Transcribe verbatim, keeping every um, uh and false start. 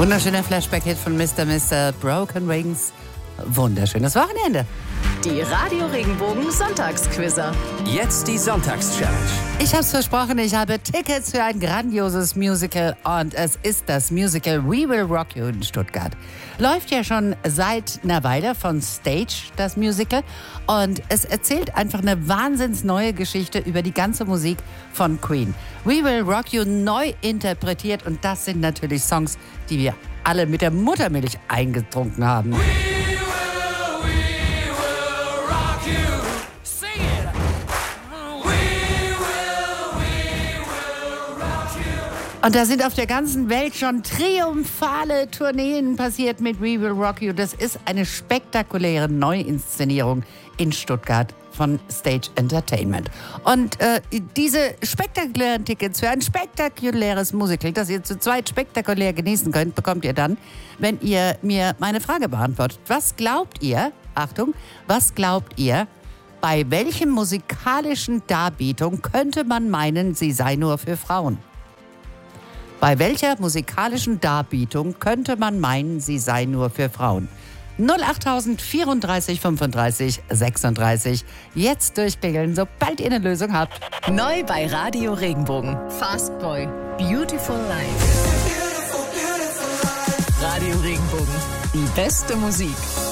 Wunderschöner Flashback-Hit von Mister Mister Broken Wings. Wunderschönes Wochenende. Die Radio Regenbogen Sonntagsquizzer. Jetzt die Sonntagschallenge. Ich habe es versprochen, ich habe Tickets für ein grandioses Musical und es ist das Musical We Will Rock You in Stuttgart. Läuft ja schon seit einer Weile von Stage, das Musical, und es erzählt einfach eine wahnsinns neue Geschichte über die ganze Musik von Queen. We Will Rock You neu interpretiert und das sind natürlich Songs, die wir alle mit der Muttermilch eingetrunken haben. Und da sind auf der ganzen Welt schon triumphale Tourneen passiert mit We Will Rock You. Das ist eine spektakuläre Neuinszenierung in Stuttgart von Stage Entertainment. Und äh, diese spektakulären Tickets für ein spektakuläres Musical, das ihr zu zweit spektakulär genießen könnt, bekommt ihr dann, wenn ihr mir meine Frage beantwortet. Was glaubt ihr, Achtung, was glaubt ihr, bei welchen musikalischen Darbietung könnte man meinen, sie sei nur für Frauen? Bei welcher musikalischen Darbietung könnte man meinen, sie sei nur für Frauen? null acht vierunddreißig fünfunddreißig sechsunddreißig. Jetzt durchklingeln, sobald ihr eine Lösung habt. Neu bei Radio Regenbogen. Fast Boy. Beautiful Life. Radio Regenbogen. Die beste Musik.